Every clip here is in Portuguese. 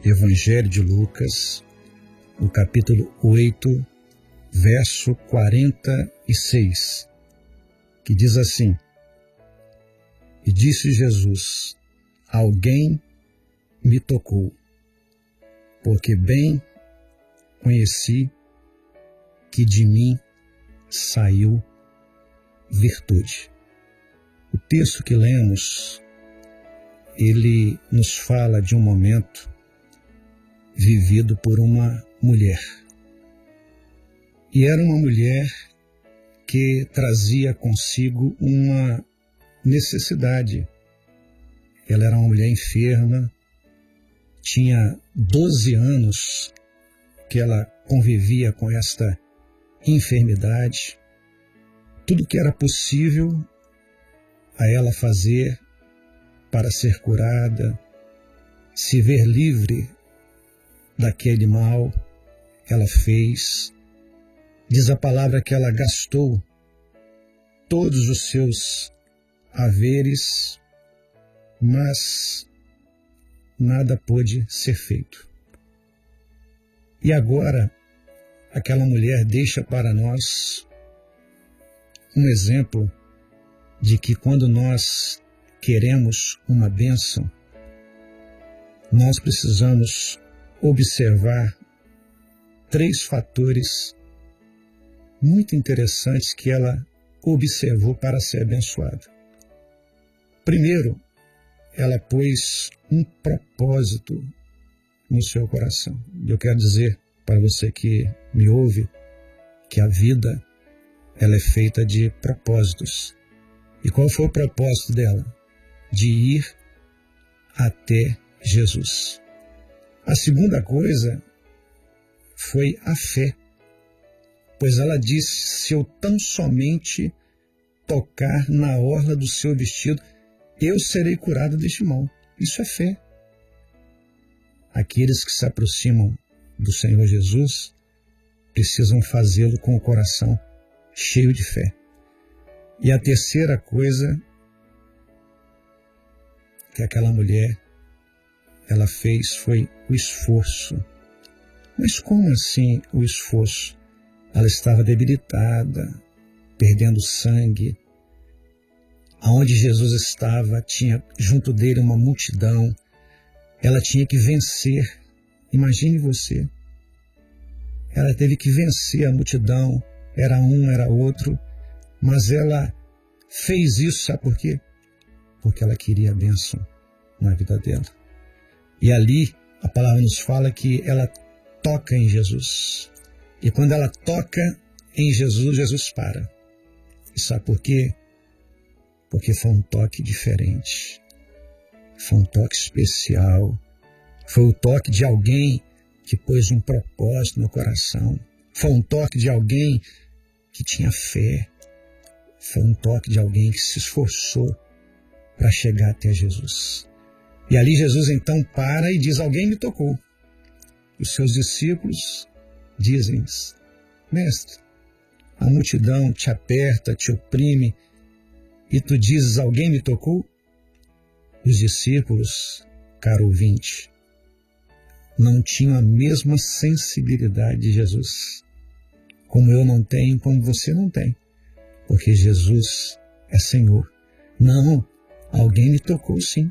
Evangelho de Lucas, no capítulo 8, verso 46, que diz assim: E disse Jesus: Alguém me tocou, porque bem conheci que de mim saiu virtude. O texto que lemos, ele nos fala de um momento vivido por uma mulher. E era uma mulher que trazia consigo uma necessidade. Ela era uma mulher enferma, tinha 12 anos que ela convivia com esta enfermidade. Tudo que era possível a ela fazer para ser curada, se ver livre daquele mal, ela fez. Diz a palavra que ela gastou todos os seus haveres, mas nada pôde ser feito. E agora, aquela mulher deixa para nós um exemplo de que quando nós queremos uma bênção, nós precisamos observar 3 fatores muito interessantes que ela observou para ser abençoada. Primeiro, ela pôs um propósito no seu coração. Eu quero dizer para você que me ouve que a vida ela é feita de propósitos. E qual foi o propósito dela? De ir até Jesus. A segunda coisa foi a fé, pois ela disse: se eu tão somente tocar na orla do seu vestido, eu serei curada deste mal. Isso é fé. Aqueles que se aproximam do Senhor Jesus precisam fazê-lo com o coração cheio de fé. E a terceira coisa que aquela mulher ela fez foi o esforço. Mas como assim o esforço? Ela estava debilitada, perdendo sangue. Aonde Jesus estava, tinha junto dele uma multidão. Ela tinha que vencer. Imagine você. Ela teve que vencer a multidão. Era um, era outro. Mas ela fez isso, sabe por quê? Porque ela queria a bênção na vida dela. E ali, a palavra nos fala que ela toca em Jesus. E quando ela toca em Jesus, Jesus para. E sabe por quê? Porque foi um toque diferente. Foi um toque especial. Foi o toque de alguém que pôs um propósito no coração. Foi um toque de alguém que tinha fé. Foi um toque de alguém que se esforçou para chegar até Jesus. E ali Jesus então para e diz: alguém me tocou. Os seus discípulos dizem: Mestre, a multidão te aperta, te oprime, e tu dizes: alguém me tocou? Os discípulos, caro ouvinte, não tinham a mesma sensibilidade de Jesus. Como eu não tenho, como você não tem. Porque Jesus é Senhor. Não, alguém me tocou sim.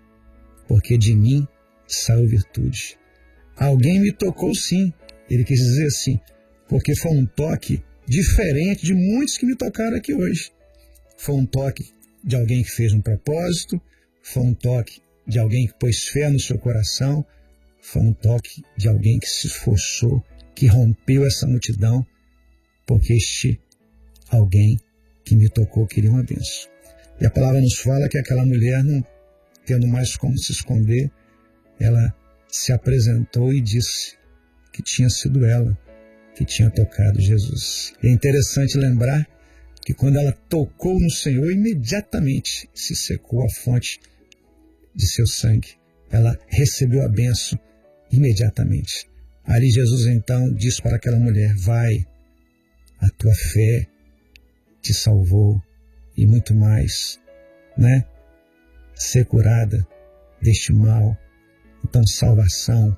Porque de mim saiu virtude. Alguém me tocou sim. Ele quis dizer assim, porque foi um toque diferente de muitos que me tocaram aqui hoje. Foi um toque de alguém que fez um propósito, foi um toque de alguém que pôs fé no seu coração, foi um toque de alguém que se esforçou, que rompeu essa multidão, porque este alguém que me tocou queria uma bênção. E a palavra nos fala que aquela mulher, não tendo mais como se esconder, ela se apresentou e disse que tinha sido ela que tinha tocado Jesus. E é interessante lembrar que quando ela tocou no Senhor, imediatamente se secou a fonte de seu sangue. Ela recebeu a bênção imediatamente. Ali Jesus então diz para aquela mulher: vai, a tua fé te salvou, e muito mais, né? Ser curada deste mal. Então, salvação,